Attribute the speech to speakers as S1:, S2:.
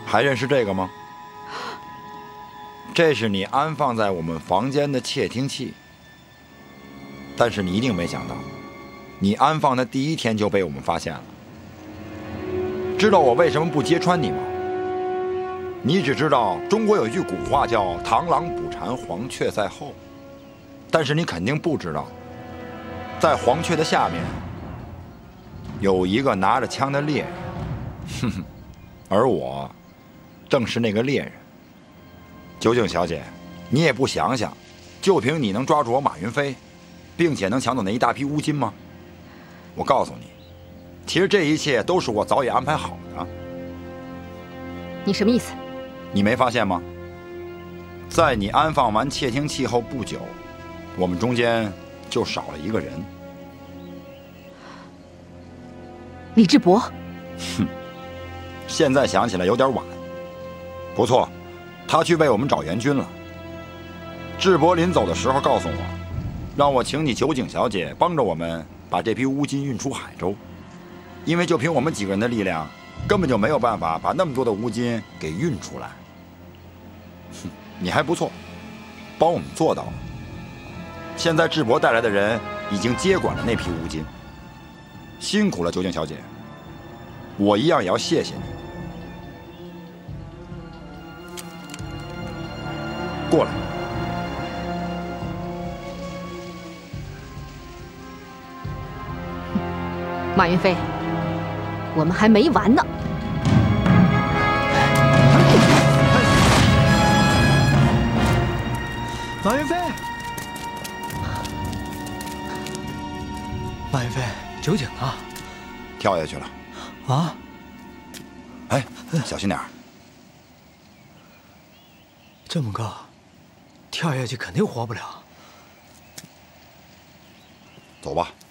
S1: 还认识这个吗？这是你安放在我们房间的窃听器。但是你一定没想到，你安放的第一天就被我们发现了。知道我为什么不揭穿你吗？你只知道中国有一句古话叫“螳螂捕蝉，黄雀在后”，但是你肯定不知道，在黄雀的下面有一个拿着枪的猎人，哼哼，而我正是那个猎人。酒井小姐，你也不想想，就凭你能抓住我马云飞，并且能抢走那一大批乌金吗？我告诉你，其实这一切都是我早已安排好的。
S2: 你什么意思？
S1: 你没发现吗？在你安放完窃听器后不久，我们中间就少了一个人。
S2: 李志博。
S1: 哼，现在想起来有点晚。不错，他去为我们找援军了。智博临走的时候告诉我，让我请你酒井小姐帮着我们把这批乌金运出海州，因为就凭我们几个人的力量，根本就没有办法把那么多的乌金给运出来。哼，你还不错，帮我们做到了。现在智博带来的人已经接管了那批乌金，辛苦了，酒井小姐。我一样也要谢谢你。过来。
S2: 马云飞，我们还没完呢。
S3: 马云飞，马云飞，酒井啊！
S1: 跳下去了。
S3: 啊！
S1: 哎，小心点儿。
S3: 这么高，跳下去肯定活不了。
S1: 走吧。